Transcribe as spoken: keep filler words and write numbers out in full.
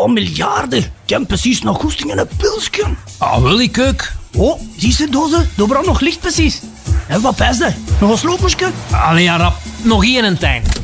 al miljarden. Ik heb precies nog goesting in een pilsje. Ah, wil ik ook. Oh, zie je dozen? Daar brandt nog licht precies. En wat pijs dat? Nog een sloopmoesje? Allee, ja, rap. Nog één en tijn.